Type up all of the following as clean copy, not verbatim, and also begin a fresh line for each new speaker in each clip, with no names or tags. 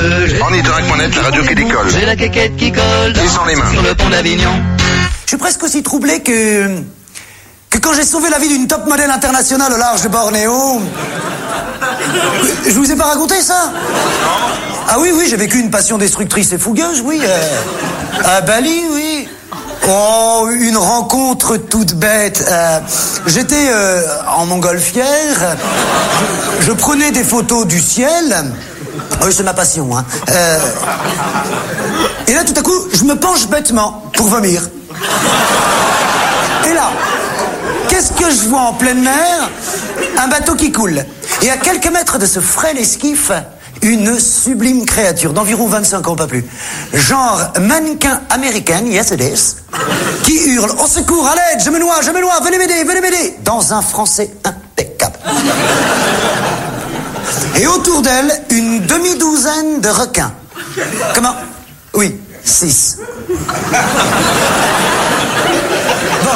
Ornithorynque.net, la radio qui décolle.
J'ai la quéquette qui colle
Et sans les mains.
sur le pont d'Avignon.
Je suis presque aussi troublé que quand j'ai sauvé la vie d'une top modèle internationale au large de Bornéo. Je vous ai pas raconté ça? Ah oui, j'ai vécu une passion destructrice et fougueuse, oui. À Bali, oui. Oh, une rencontre toute bête. J'étais en montgolfière. Je prenais des photos du ciel. Oui, c'est ma passion, hein. Et là, tout à coup, je me penche bêtement pour vomir. Et là, qu'est-ce que je vois en pleine mer? Un bateau qui coule. Et à quelques mètres de ce frêle esquif, une sublime créature d'environ 25 ans, pas plus. Genre mannequin américaine, yes it is, qui hurle « Au secours, à l'aide, je me noie, venez m'aider !» dans un français impeccable. Et autour d'elle, une demi-douzaine de requins. Comment? Oui, 6. Bon.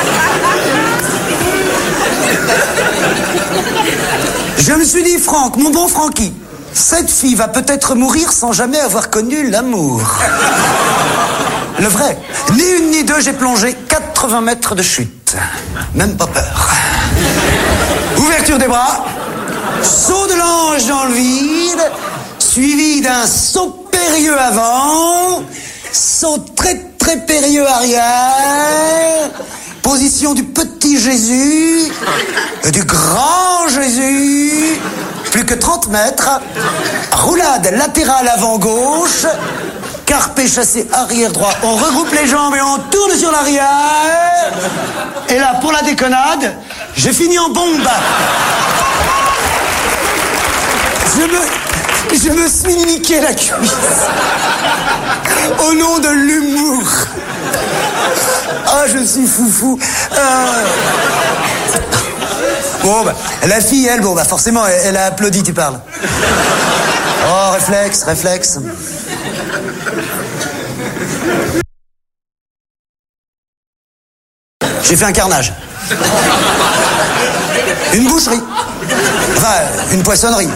Je me suis dit, Franck, mon bon Francky, cette fille va peut-être mourir sans jamais avoir connu l'amour. Le vrai. Ni une ni deux, j'ai plongé 80 mètres de chute. Même pas peur. Ouverture des bras. Saut de l'ange dans le vide, suivi d'un saut périlleux avant, saut très très périlleux arrière, position du petit Jésus, du grand Jésus, plus que 30 mètres, roulade latérale avant gauche, carpé chassé arrière droit, on regroupe les jambes et on tourne sur l'arrière, et là pour la déconnade, j'ai fini en bombe. Je me suis niqué la cuisse. Au nom de l'humour. Ah, je suis foufou. Bon, bah, la fille, elle, forcément, elle a applaudi, tu parles. Oh, réflexe. J'ai fait un carnage. Une boucherie. Enfin, une poissonnerie.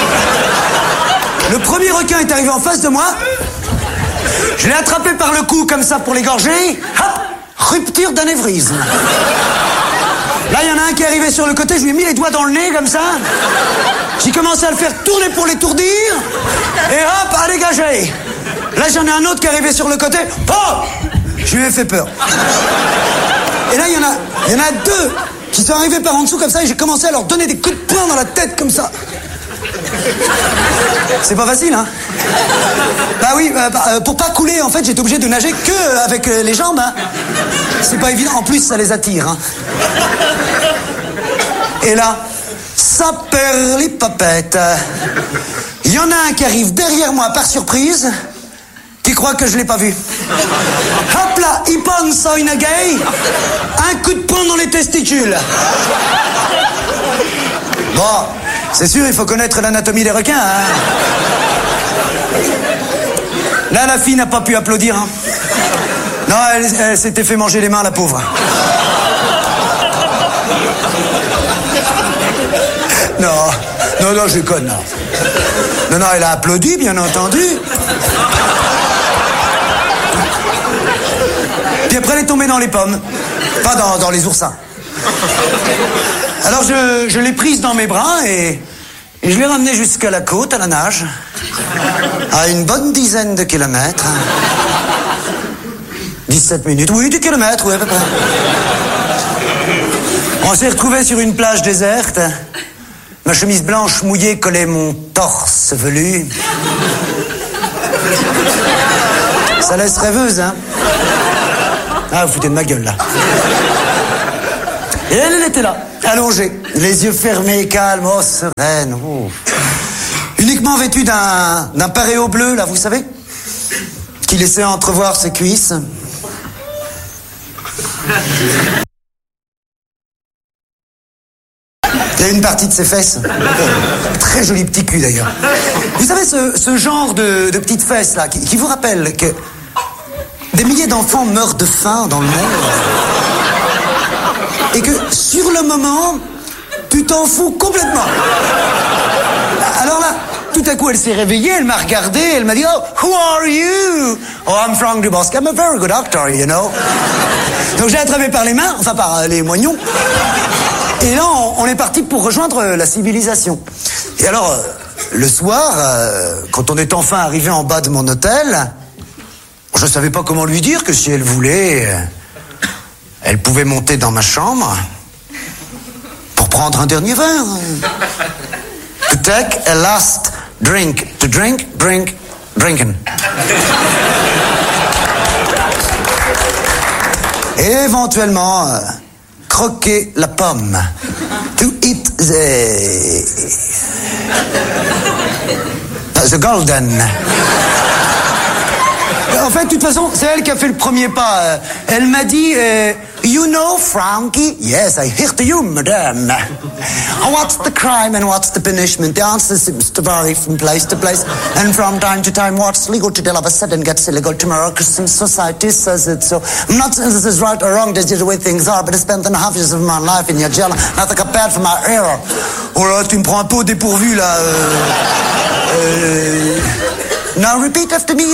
Le premier requin est arrivé en face de moi. Je l'ai attrapé par le cou comme ça pour l'égorger. Hop, rupture d'anévrisme. Là, il y en a un qui est arrivé sur le côté. Je lui ai mis les doigts dans le nez comme ça. J'ai commencé à le faire tourner pour l'étourdir. Et hop, à dégager. Là, j'en ai un autre qui est arrivé sur le côté. Oh, je lui ai fait peur. Et là, il y en a deux qui sont arrivés par en dessous comme ça et j'ai commencé à leur donner des coups de poing dans la tête comme ça. C'est pas facile, hein? Bah oui, pour pas couler, en fait, j'étais obligé de nager que avec les jambes, hein. C'est pas évident, en plus, ça les attire, hein. Et là, ça perd les papettes. Il y en a un qui arrive derrière moi par surprise, qui croit que je l'ai pas vu. Hop là, il pense à une gay, un coup de poing dans les testicules. Bon, c'est sûr, il faut connaître l'anatomie des requins, hein. Là, la fille n'a pas pu applaudir, hein. Non, elle s'était fait manger les mains, la pauvre. Non, je conne. Non, elle a applaudi, bien entendu. Puis après, elle est tombée dans les pommes. Pas dans les oursins. Alors, je l'ai prise dans mes bras et je l'ai ramenée jusqu'à la côte, à la nage. À une bonne dizaine de kilomètres. 17 minutes. Oui, 10 kilomètres, oui, à peu près. On s'est retrouvés sur une plage déserte. Ma chemise blanche mouillée collait mon torse velu. Ça laisse rêveuse, hein? Ah, vous foutez de ma gueule, là. Et elle était là, allongée, les yeux fermés, calme, oh, sereine. Oh. Uniquement vêtue d'un paréo bleu, là, vous savez, qui laissait entrevoir ses cuisses. Il y a une partie de ses fesses. Très joli petit cul, d'ailleurs. Vous savez, ce genre de petites fesses, là, qui vous rappelle que des milliers d'enfants meurent de faim dans le monde. Et que, sur le moment, tu t'en fous complètement. Alors là, tout à coup, elle s'est réveillée, elle m'a regardé, elle m'a dit, oh, who are you? Oh, I'm Franck Dubosc. I'm a very good actor, you know. Donc j'ai attrapé par les mains, enfin par les moignons. Et là, on est parti pour rejoindre la civilisation. Et alors, le soir, quand on est enfin arrivé en bas de mon hôtel, je savais pas comment lui dire que si elle voulait, elle pouvait monter dans ma chambre pour prendre un dernier verre. To take a last drink. To drink, drinking. Et éventuellement, croquer la pomme. To eat the golden. En fait, de toute façon, c'est elle qui a fait le premier pas. Elle m'a dit, you know, Frankie? Yes, I hear to you, madame. What's the crime and what's the punishment? The answer seems to vary from place to place. And from time to time, what's legal today of a sudden gets illegal tomorrow because some society says it. So I'm not saying this is right or wrong, this is the way things are, but I spent 2.5 years of my life in your jail. Nothing compared for my error. Oh là, tu me prends un peu au dépourvu, là. Now repeat after me.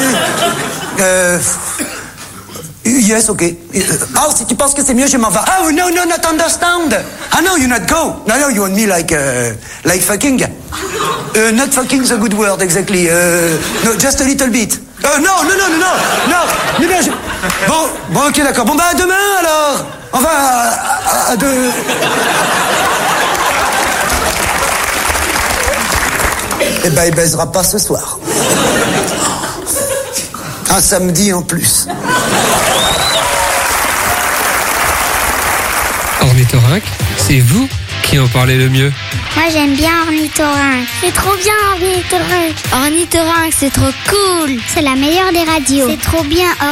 Yes, okay. Oh, si tu penses que c'est mieux, je m'en vais. Oh, no, not understand. Ah, no, you not go. No, you want me like fucking. Not fucking is a good word, exactly. No, just a little bit. No. Bon, ok, d'accord. Bon, bah, à demain, alors. Enfin, à deux... Eh ben, il baisera pas ce soir. Un samedi en plus.
Ornithorynque, c'est vous qui en parlez le mieux.
Moi j'aime bien Ornithorynque. C'est trop bien Ornithorynque. Ornithorynque, c'est trop cool. C'est la meilleure des radios. C'est trop bien